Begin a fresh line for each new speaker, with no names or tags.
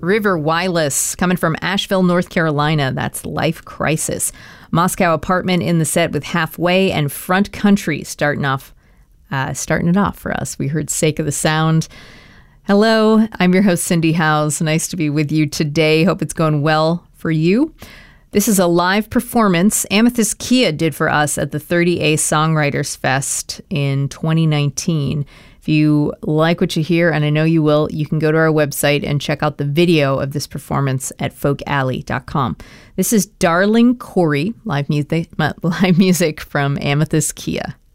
River Wireless coming from Asheville, North Carolina. That's Life Crisis. Moscow Apartment in the set with Halfway, and Front Country starting it off for us. We heard Sake of the Sound. Hello, I'm your host, Cindy Howes. Nice to be with you today. Hope it's going well for you. This is a live performance Amethyst Kia did for us at the 30A Songwriters Fest in 2019. If you like what you hear, and I know you will, you can go to our website and check out the video of this performance at folkalley.com. This is Darling Corey, live music from Amethyst Kia.